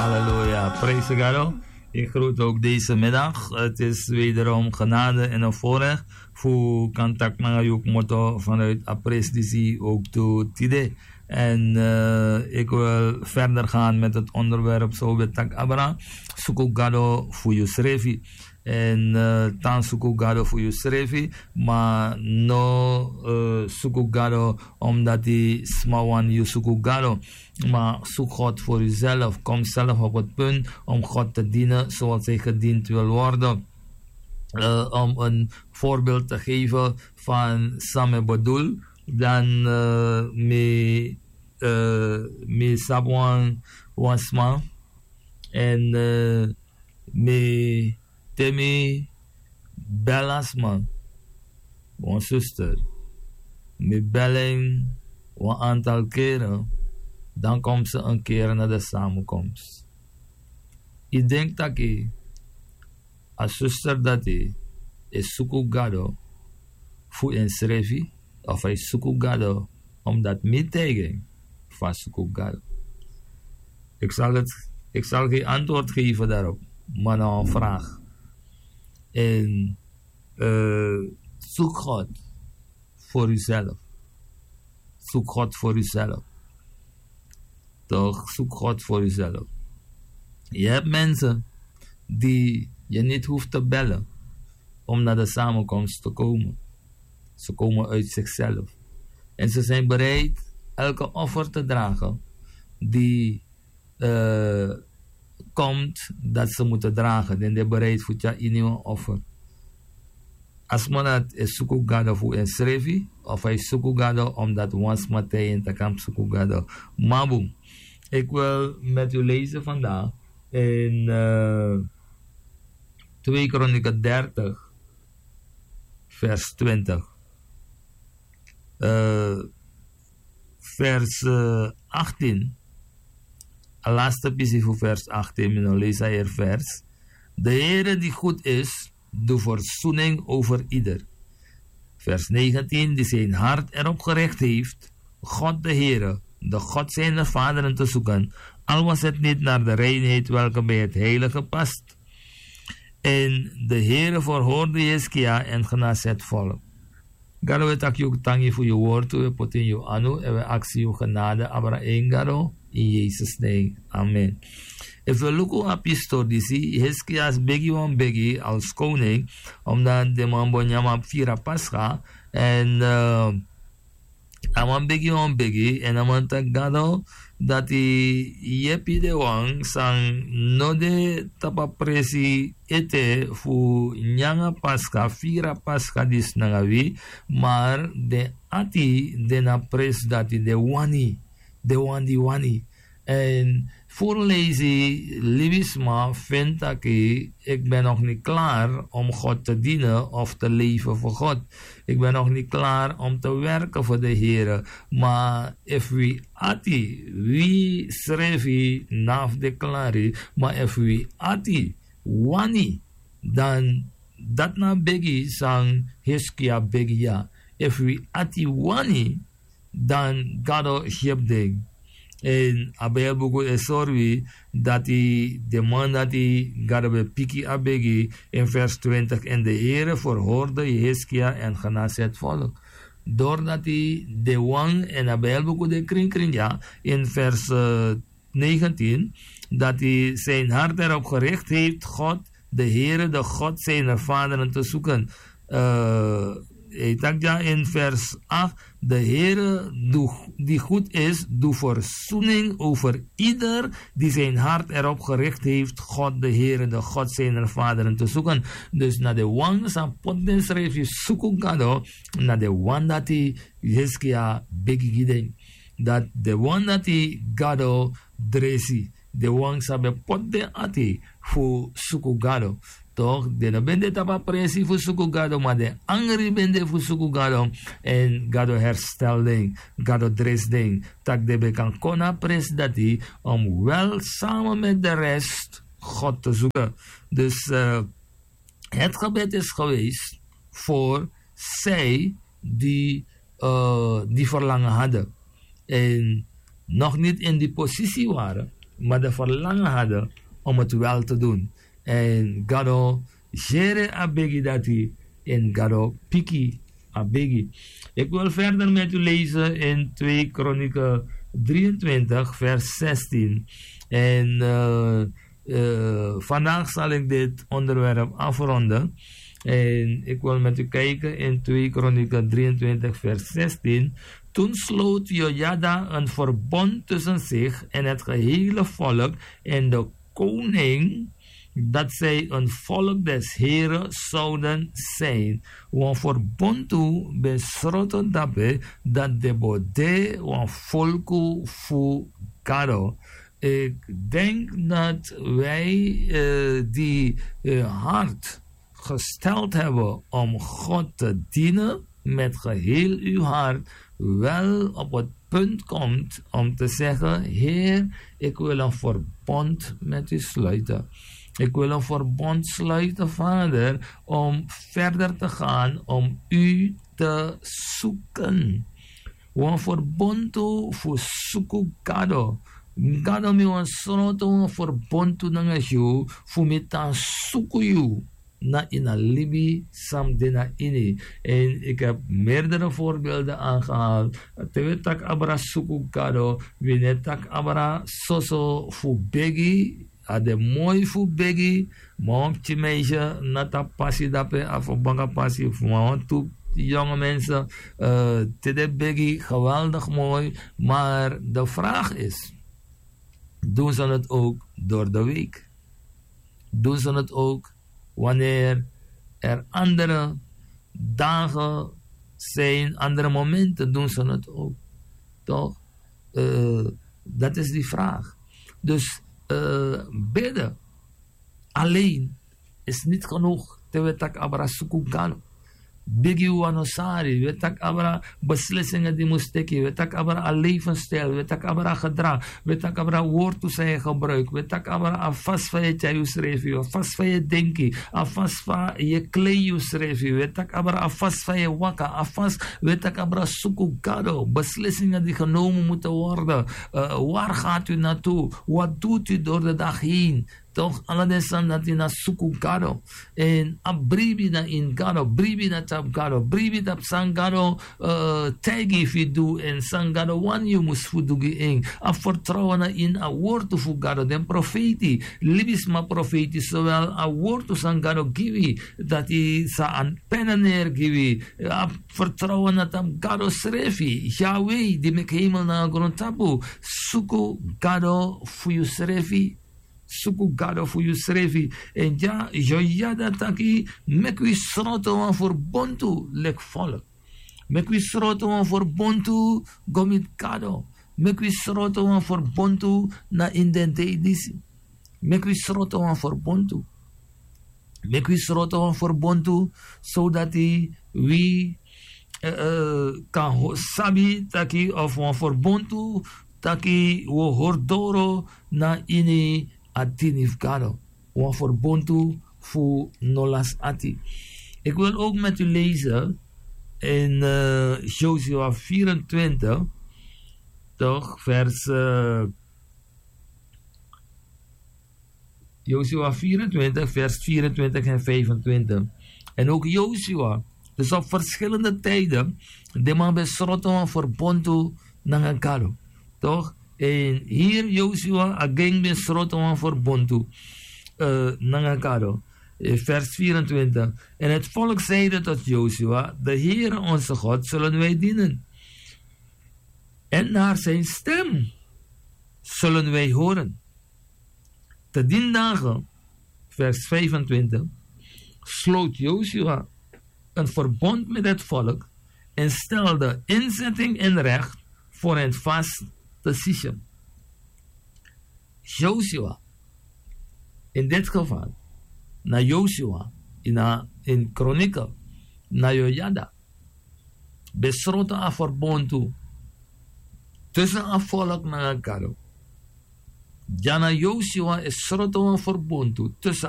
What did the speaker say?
Halleluja. Praise God. Ik groet ook deze middag. Het is wederom genade en een voorrecht voor contact met je motto vanuit Apresisie ook toe tide. En ik wil verder gaan met het onderwerp zo betak Abra. Suku gado voor je schreefie. En tan suku gado voor je schreefie. Maar no suku gado omdat die smawan je suku gado. Maar zoek God voor jezelf. Kom zelf op het punt om God te dienen zoals hij gediend wil worden. Om een voorbeeld te geven van Same Badul. Dan me sabwan wasma. En me temi belasman. Mijn zuster. Me bellen een aantal keren. Dan komt ze een keer naar de samenkomst. Ik denk dat ik, als zuster dat hij, is suku gado voor een schreefie, of hij suku gado omdat me tegen van suku gado. Ik zal geen antwoord geven daarop, maar nou een vraag. En zoek God voor uzelf. Zoek God voor uzelf. Toch, zoek God voor jezelf. Je hebt mensen die je niet hoeft te bellen om naar de samenkomst te komen. Ze komen uit zichzelf. En ze zijn bereid elke offer te dragen die komt dat ze moeten dragen. En zijn bereid voor je nieuwe offer. Als man dat is suku gado voor een schreefie, of hij suku gado omdat ons meteen te kan suku gado. Mabum. Ik wil met u lezen vandaag in 2 Kronieken 30, vers 20. Vers 18. De laatste pissie voor vers 18, men lees hier vers. De Heere die goed is, de verzoening over ieder. Vers 19, die zijn hart erop gericht heeft, God de Heere, de God zijner vaderen te zoeken, al was het niet naar de reinheid welke bij het heilige past. En de Heere verhoorde Jeskia en genas het volk. Garo we tak je tangi voor je woord, we poten je anu, en we actie je genade, abra engaro, in Jezus' naam. Amen. If we look op historici, Jeskia begi wan begi als koning, omdat de man bonyama vira pascha, en aman begi en aman tak gado dat yepi de wang sang no de tapa presi ete fu nyanga pasca vira pasca dis nangawi maar de ati de na pres dati de wani en voorlezen Lewisma vindt dat ik ben nog niet klaar om God te dienen of te leven voor God. Ik ben nog niet klaar om te werken voor de Heer. Maar if we ati, we schrijven naf declare, maar if we ati, wani, dan dat na begi sang Hiskia begi ja. If we ati wani, dan gado hebding. En abel buku esorwi dat de man dat garbe piki abegi in vers 20 en de Heere verhoorde Jeskia en genas het volk. Doordat de wang en abel buku de kring ja in vers 19 dat hij zijn hart erop gericht heeft God de Heere de God zijn vaderen te zoeken. In vers 8, de Heere die goed is, doe verzoening over ieder die zijn hart erop gericht heeft, God de Heere, de God zijn vaderen te zoeken. Dus naar de wang van potden schreef je zoeken gado, naar de wang dat die Jeskia begidden. Dat de wang dat die gado dresi, de wang sabe potden ati voor zoeken gado. Toch, de bende tapa presi voor suku gado, maar de angry bende voor suku gado. En gado herstelding, gado dresding. Tak de bekan kona pres dati, om wel samen met de rest God te zoeken. Dus het gebed is geweest voor zij die verlangen hadden. En nog niet in die positie waren maar de verlangen hadden om het wel te doen. En Gado jere abegi dati en Gado piki abegi. Ik wil verder met u lezen in 2 Kronieken 23 vers 16. En vandaag zal ik dit onderwerp afronden. En ik wil met u kijken in 2 Kronieken 23 vers 16. Toen sloot Jojada een verbond tussen zich en het gehele volk en de koning, dat zij een volk des Heren zouden zijn. Want verbond toe besroten daarbij dat de bode van volku fu Gado. Ik denk dat wij die hart gesteld hebben om God te dienen met geheel uw hart, wel op het punt komt om te zeggen: Heer, ik wil een verbond met u sluiten. Ik wil een verbond sluiten, Vader, om verder te gaan, om u te zoeken. Een verbond voor zoeken Gado. Gado mi wan sroto een verbond toe nanga jou, voor me te zoeken jou. Na in een libi sam dena ini. En ik heb meerdere voorbeelden aangehaald. Tewetak abra suku Gado, winetak abra soso fu begi, ade mooi fu begi, maar op meisje nata passie dape af banga passie voor toe jonge mensen, te begi geweldig mooi, maar de vraag is: doen ze het ook door de week? Doen ze het ook wanneer er andere dagen zijn, andere momenten, doen ze het ook? Toch? Dat is die vraag. Dus bidden alleen is niet genoeg. Tewetak abra sukukano. Bigi wanosari, wetak abra beslissingen die moest tekenen, wetak abra een levensstijl, wetak abra gedrag, wetak abra woord toe zijn gebruik, wetak abra afas van je tjayus review, afas van je denki, afas van je kleijus review, wetak abra afas van je waka, afas, wetak abra sukukado, beslissingen die genomen moeten worden. Waar gaat u naartoe? Wat doet u door de dag heen? Toch, aladesan dat in a suku Gado. En a bribi na in Gado, bribi na tap Gado, bribi tap sang Gado, tagi fi do en sang Gado wan you mus fudugi eng. A vertrouwen na in a woord to fu Gado, den profeti, libis ma profeti, zowel a woord to sang Gado givi, dat hij sa an peneneer givi, a vertrouwen na tap Gado srefi, Yahweh, die mek hemel na grondtapu, suku Gado fu you srefi, suku Gado fu you srefi. En ja, Jojada taki, mek we sroto wan verbontu lek volk. Mek we sroto wan verbontu gomit Gado. Mek we sroto wan verbontu na identiteit. Mek we sroto wan verbontu. Mek we sroto wan verbontu, zodat we kan sabi taki of wan verbontu taki wo hordoro na ini atinif Gado. Wan verbontu fu nolas ati. Ik wil ook met u lezen in Josua 24, toch, vers Josua 24, vers 24 en 25. En ook Josua, dus op verschillende tijden, de man besroto een verbontu naar Gado, toch? En hier Josua ageng besroto een verbontu naar Gado. Vers 24. En het volk zeide tot Josua: de Heere onze God zullen wij dienen. En naar zijn stem zullen wij horen. Te dien dagen, vers 25, sloot Josua een verbond met het volk en stelde inzetting en recht voor het vast te Sichem. Josua, in dit geval, na Josua, in Kronieken, na Jojada, besloten een verbond toe tussen een volk naar Gado. Jana Josua is sloten een verbond toe tussen